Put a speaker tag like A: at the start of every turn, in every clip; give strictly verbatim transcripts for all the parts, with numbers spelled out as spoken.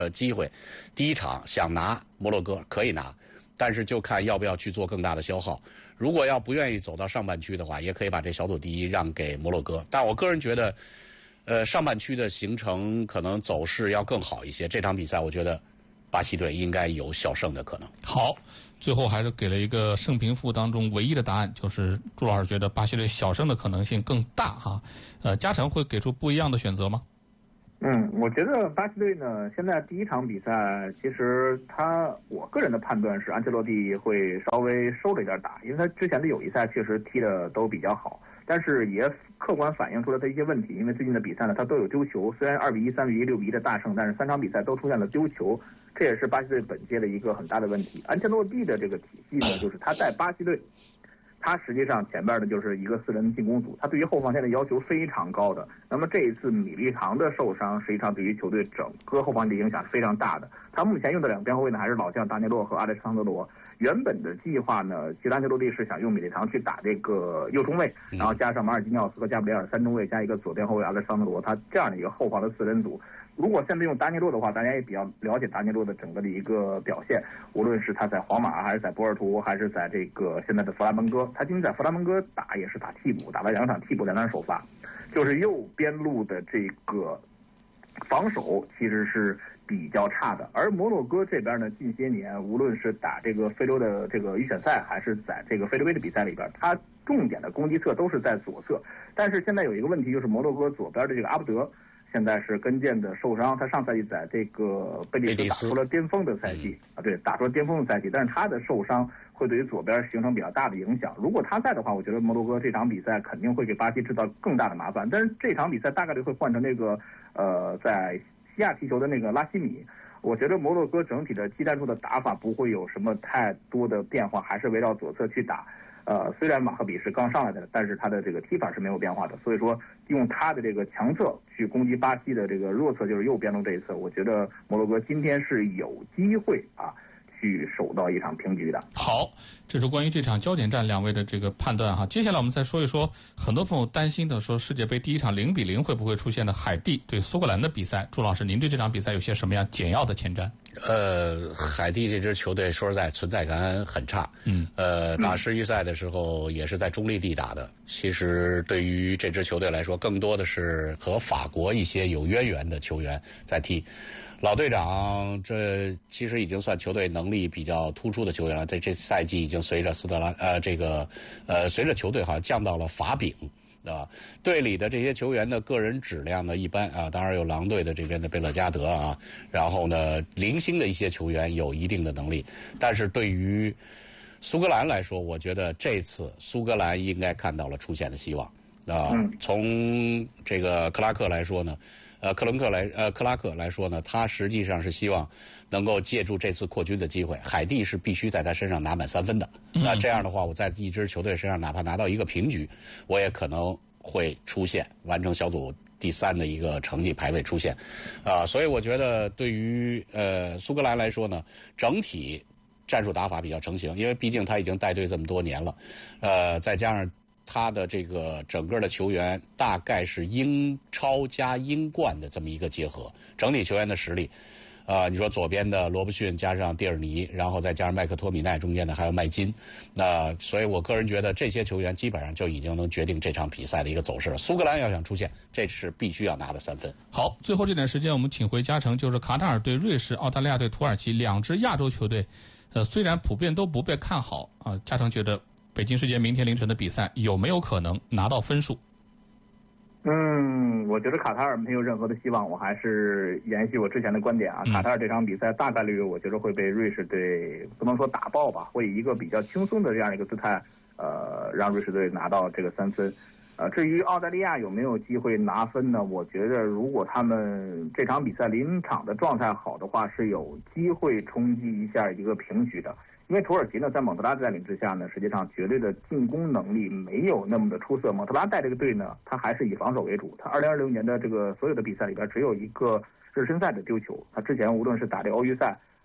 A: 呃机会，第一场想拿摩洛哥可以拿，但是就看要不要去做更大的消耗。如果要不愿意走到上半区的话，也可以把这小组第一让给摩洛哥。但我个人觉得，呃，上半区的行程可能走势要更好一些。这场比赛，我觉得巴西队应该有小胜的可能。
B: 好，最后还是给了一个胜平负当中唯一的答案，就是朱老师觉得巴西队小胜的可能性更大哈。呃，嘉诚会给出不一样的选择吗？
C: 嗯，我觉得巴西队呢，现在第一场比赛，其实他，我个人的判断是安切洛蒂会稍微收了一点打，因为他之前的友谊赛确实踢的都比较好，但是也客观反映出了他一些问题，因为最近的比赛呢，他都有丢球，虽然二比一、三比一、六比一的大胜，但是三场比赛都出现了丢球，这也是巴西队本届的一个很大的问题。安切洛蒂的这个体系呢，就是他在巴西队，他实际上前边的就是一个四人进攻组，他对于后防线的要求非常高的。那么这一次米利唐的受伤，实际上对于球队整个后防线的影响是非常大的。他目前用的两边后卫呢，还是老将达内洛和阿列桑德罗。原本的计划呢，其实安切洛蒂是想用米利唐去打这个右中卫，然后加上马尔基尼奥斯和加布里尔三中卫，加一个左边后卫阿列桑德罗，他这样的一个后防的四人组。如果现在用达尼洛的话，大家也比较了解达尼洛的整个的一个表现，无论是他在皇马，还是在波尔图，还是在这个现在的弗拉门戈，他今天在弗拉门戈打也是打替补，打了两场替补，两场首发，就是右边路的这个防守其实是比较差的。而摩洛哥这边呢，近些年无论是打这个非洲的这个预选赛，还是在这个非洲杯的比赛里边，他重点的攻击侧都是在左侧。但是现在有一个问题，就是摩洛哥左边的这个阿布德现在是跟腱的受伤，他上赛季在这个贝蒂斯打出了巅峰的赛季啊，对，打出了巅峰的赛季，但是他的受伤会对于左边形成比较大的影响。如果他在的话，我觉得摩洛哥这场比赛肯定会给巴西制造更大的麻烦。但是这场比赛大概率会换成那个呃在西亚踢球的那个拉希米。我觉得摩洛哥整体的技战术的打法不会有什么太多的变化，还是围绕左侧去打。呃，虽然马赫比是刚上来的，但是他的这个踢法是没有变化的，所以说用他的这个强侧去攻击巴西的这个弱侧，就是右边路这一侧，我觉得摩洛哥今天是有机会啊去守到一场平局的。
B: 好，这是关于这场焦点战两位的这个判断哈。接下来我们再说一说，很多朋友担心的说世界杯第一场零比零会不会出现的海地对苏格兰的比赛？朱老师，您对这场比赛有些什么样简要的前瞻？
A: 呃，海地这支球队说实在存在感很差，嗯，呃，打世预赛的时候也是在中立地打的。其实对于这支球队来说，更多的是和法国一些有渊源的球员在踢。老队长这其实已经算球队能力比较突出的球员了，在这赛季已经随着斯特拉呃这个呃随着球队好像降到了法丙。啊，队里的这些球员的个人质量呢一般啊，当然有狼队的这边的贝勒加德啊，然后呢零星的一些球员有一定的能力，但是对于苏格兰来说，我觉得这次苏格兰应该看到了出现的希望啊。从这个克拉克来说呢，呃，克伦克来呃克拉克来说呢，他实际上是希望能够借助这次扩军的机会，海地是必须在他身上拿满三分的。那这样的话，我在一支球队身上哪怕拿到一个平局，我也可能会出现完成小组第三的一个成绩排位出现，啊，所以我觉得对于呃苏格兰来说呢，整体战术打法比较成型，因为毕竟他已经带队这么多年了，呃，再加上他的这个整个的球员大概是英超加英冠的这么一个结合，整体球员的实力。啊、呃，你说左边的罗伯逊加上蒂尔尼，然后再加上麦克托米奈，中间的还有麦金，那、呃、所以我个人觉得这些球员基本上就已经能决定这场比赛的一个走势了。苏格兰要想出现，这是必须要拿的三分。
B: 好，最后这点时间我们请回嘉诚，就是卡塔尔对瑞士、澳大利亚对土耳其两支亚洲球队，呃，虽然普遍都不被看好啊、呃，嘉诚觉得北京时间明天凌晨的比赛有没有可能拿到分数？
C: 嗯，我觉得卡塔尔没有任何的希望，我还是延续我之前的观点啊。卡塔尔这场比赛大概率我觉得会被瑞士队不能说打爆吧，会以一个比较轻松的这样一个姿态，呃，让瑞士队拿到这个三分。呃，至于澳大利亚有没有机会拿分呢？我觉得如果他们这场比赛临场的状态好的话，是有机会冲击一下一个平局的。因为土耳其呢，在蒙特拉带领之下呢，实际上绝对的进攻能力没有那么的出色。蒙特拉带这个队呢，他还是以防守为主。他二零二零年的这个所有的比赛里边，只有一个热身赛的丢球。他之前无论是打这个欧预赛，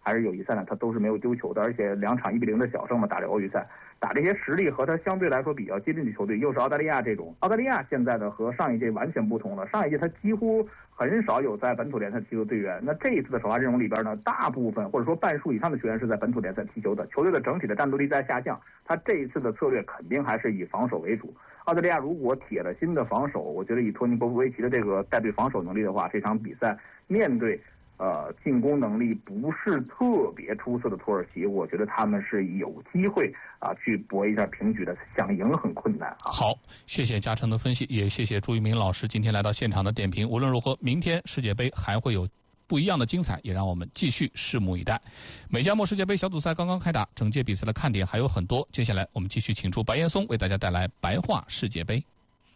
C: 还是友谊赛呢，他都是没有丢球的，而且两场一比零的小胜嘛，打这欧预赛，打这些实力和他相对来说比较接近的球队，又是澳大利亚这种。澳大利亚现在的和上一届完全不同了，上一届他几乎很少有在本土联赛踢球队员，那这一次的首发阵容里边呢，大部分或者说半数以上的球员是在本土联赛踢球的，球队的整体的战斗力在下降，他这一次的策略肯定还是以防守为主。澳大利亚如果铁了心的防守，我觉得以托尼·波夫维奇的这个带队防守能力的话，这场比赛面对呃进攻能力不是特别出色的土耳其，我觉得他们是有机会啊去搏一下平局的，想赢很困难啊。
B: 好，谢谢嘉诚的分析，也谢谢朱一鸣老师今天来到现场的点评。无论如何，明天世界杯还会有不一样的精彩，也让我们继续拭目以待。美加墨世界杯小组赛刚刚开打，整届比赛的看点还有很多。接下来我们继续请出白岩松为大家带来白话世界杯。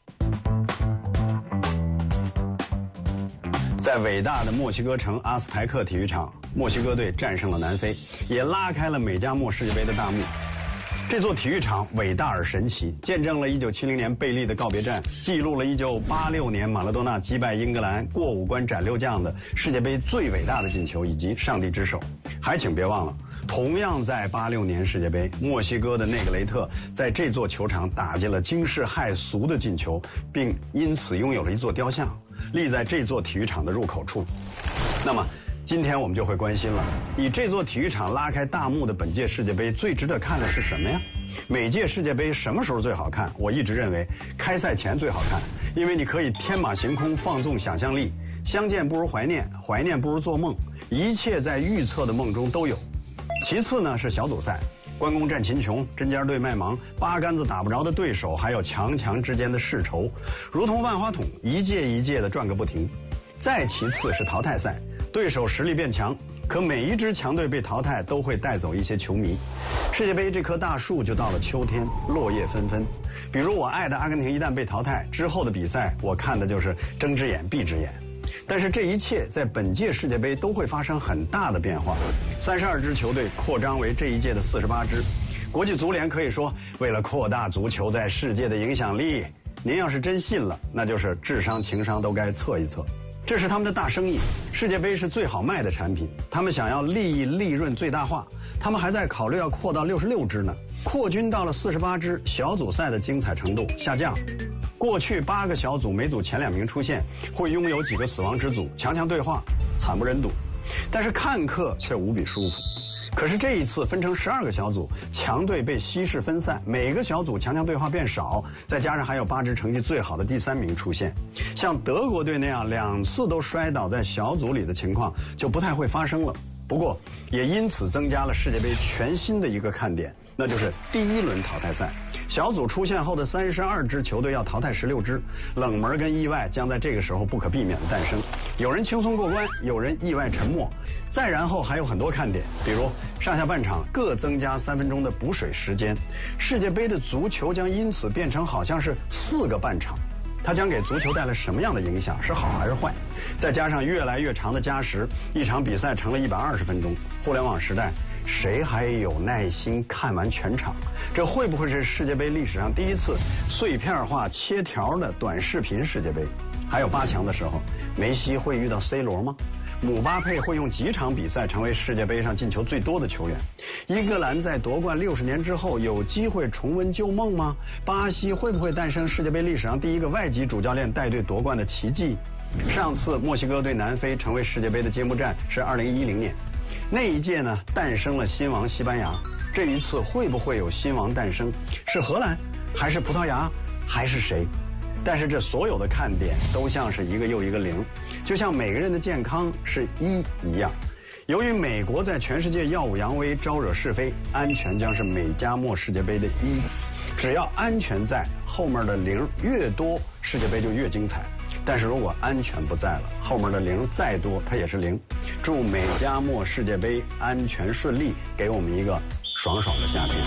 D: 在伟大的墨西哥城阿斯台克体育场，墨西哥队战胜了南非，也拉开了美加墨世界杯的大幕。这座体育场伟大而神奇，见证了一九七零年贝利的告别战，记录了一九八六年马拉多纳击败英格兰过五关斩六将的世界杯最伟大的进球，以及上帝之手。还请别忘了，同样在八六年世界杯，墨西哥的内格雷特在这座球场打进了惊世骇俗的进球，并因此拥有了一座雕像，立在这座体育场的入口处。那么今天我们就会关心了，以这座体育场拉开大幕的本届世界杯最值得看的是什么呀？每届世界杯什么时候最好看？我一直认为开赛前最好看，因为你可以天马行空，放纵想象力，相见不如怀念，怀念不如做梦，一切在预测的梦中都有。其次呢是小组赛，关公战秦琼，针尖对麦芒，八竿子打不着的对手，还有强强之间的世仇，如同万花筒，一届一届的转个不停。再其次是淘汰赛，对手实力变强，可每一支强队被淘汰都会带走一些球迷。世界杯这棵大树就到了秋天，落叶纷纷。比如我爱的阿根廷一旦被淘汰之后的比赛，我看的就是睁只眼闭只眼。但是这一切在本届世界杯都会发生很大的变化，三十二支球队扩张为这一届的四十八支。国际足联可以说，为了扩大足球在世界的影响力，您要是真信了，那就是智商情商都该测一测。这是他们的大生意，世界杯是最好卖的产品，他们想要利益利润最大化，他们还在考虑要扩到六十六支呢。扩军到了四十八支，小组赛的精彩程度下降。过去八个小组每组前两名出现，会拥有几个死亡之组，强强对话，惨不忍睹。但是看客却无比舒服。可是这一次分成十二个小组，强队被稀释分散，每个小组强强对话变少，再加上还有八支成绩最好的第三名出现，像德国队那样两次都摔倒在小组里的情况就不太会发生了。不过也因此增加了世界杯全新的一个看点，那就是第一轮淘汰赛。小组出现后的三十二支球队要淘汰十六支，冷门跟意外将在这个时候不可避免的诞生。有人轻松过关，有人意外沉没。再然后还有很多看点，比如上下半场各增加三分钟的补水时间。世界杯的足球将因此变成好像是四个半场，它将给足球带来什么样的影响？是好还是坏？再加上越来越长的加时，一场比赛成了一百二十分钟。互联网时代，谁还有耐心看完全场？这会不会是世界杯历史上第一次碎片化切条的短视频世界杯？还有八强的时候，梅西会遇到 C 罗吗？姆巴佩会用几场比赛成为世界杯上进球最多的球员？英格兰在夺冠六十年之后有机会重温旧梦吗？巴西会不会诞生世界杯历史上第一个外籍主教练带队夺冠的奇迹？上次墨西哥对南非成为世界杯的揭幕战是二零一零年，那一届呢诞生了新王西班牙。这一次会不会有新王诞生？是荷兰，还是葡萄牙，还是谁？但是这所有的看点都像是一个又一个零，就像每个人的健康是一一样。由于美国在全世界耀武扬威，招惹是非，安全将是美加墨世界杯的一。只要安全在，后面的零越多，世界杯就越精彩。但是如果安全不在了，后面的零再多，它也是零。祝美加墨世界杯安全顺利，给我们一个爽爽的夏天。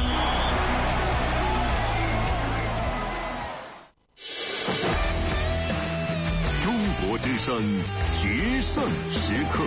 E: 中国之声决胜时刻。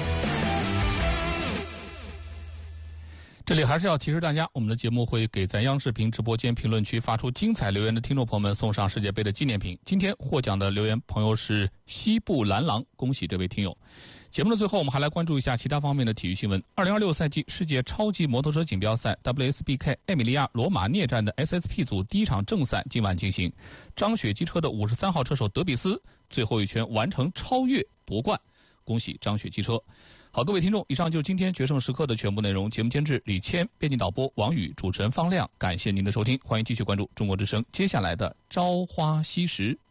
B: 这里还是要提示大家，我们的节目会给在央视频直播间评论区发出精彩留言的听众朋友们送上世界杯的纪念品。今天获奖的留言朋友是西部蓝狼，恭喜这位听友。 节目的最后，我们还来关注一下其他方面的体育新闻。二零二六赛季世界超级摩托车锦标赛 W S B K 艾米利亚罗马涅站的 S S P 组第一场正赛今晚进行，张雪机车的五十三号车手德比斯最后一圈完成超越夺冠，恭喜张雪机车。好，各位听众，以上就是今天决胜时刻的全部内容。节目监制李谦，编辑导播王宇，主持人方亮，感谢您的收听，欢迎继续关注中国之声接下来的朝花夕拾。